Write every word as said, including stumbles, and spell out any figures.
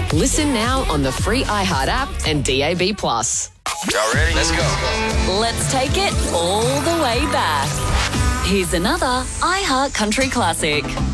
Listen now on the free iHeart app and D A B plus. Y'all ready? Let's go. Let's take it all the way back. Here's another iHeart Country Classic.